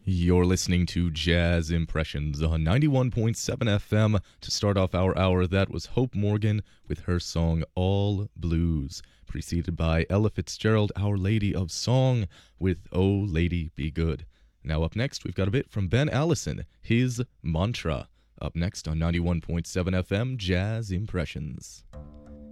You're listening to Jazz Impressions on 91.7 FM. To start off our hour, that was Hope Morgan with her song All Blues, preceded by Ella Fitzgerald, Our Lady of Song, with Oh Lady Be Good. Now up next, we've got a bit from Ben Allison, his Mantra. Up next on 91.7 FM, Jazz Impressions.